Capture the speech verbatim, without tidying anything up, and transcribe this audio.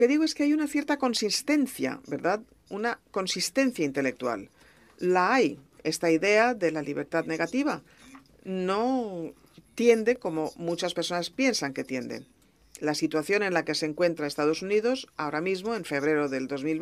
que digo es que hay una cierta consistencia, ¿verdad? Una consistencia intelectual. La hay, esta idea de la libertad negativa. No tiende como muchas personas piensan que tienden. La situación en la que se encuentra Estados Unidos ahora mismo, en febrero del dos mil